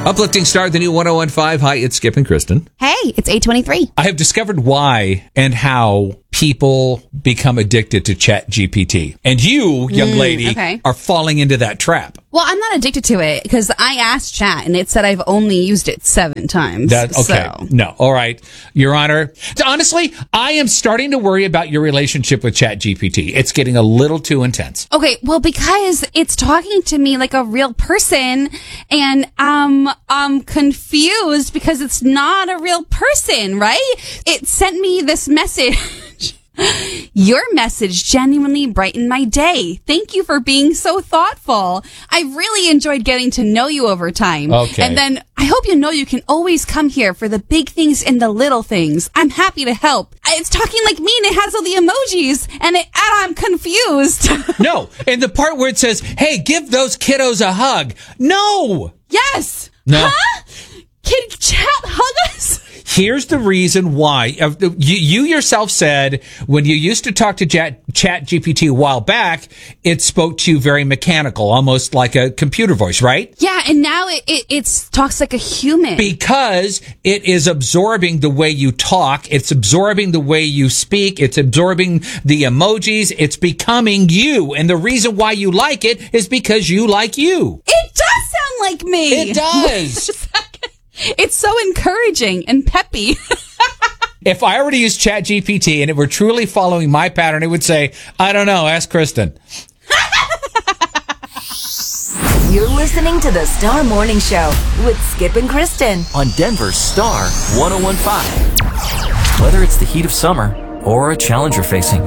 Uplifting Star, the new 101.5. Hi, it's Skip and Kristen. Hey, it's 8:23. I have discovered why and how people become addicted to ChatGPT. And you, young lady, are falling into that trap. Well, I'm not addicted to it because I asked Chat and it said I've only used it 7 times. Okay. So. No. All right. Your Honor. Honestly, I am starting to worry about your relationship with ChatGPT. It's getting a little too intense. Okay. Well, because it's talking to me like a real person and I'm confused because it's not a real person, right? It sent me this message. Your message genuinely brightened my day. Thank you for being so thoughtful. I really enjoyed getting to know you over time. Okay. And then I hope you know you can always come here for the big things and the little things. I'm happy to help. It's talking like me and it has all the emojis and I'm confused. No. And the part where it says, hey, give those kiddos a hug. No. Yes. No. Huh? Can Chat hug us? Here's the reason why. You yourself said when you used to talk to ChatGPT a while back, it spoke to you very mechanical, almost like a computer voice, right? Yeah, and now it talks like a human. Because it is absorbing the way you talk. It's absorbing the way you speak. It's absorbing the emojis. It's becoming you. And the reason why you like it is because you like you. It does sound like me. It does. It's so encouraging and peppy. If I were to use ChatGPT and it were truly following my pattern, it would say, I don't know, ask Kristen. You're listening to the Star Morning Show with Skip and Kristen on Denver's Star 101.5. Whether it's the heat of summer or a challenge you're facing,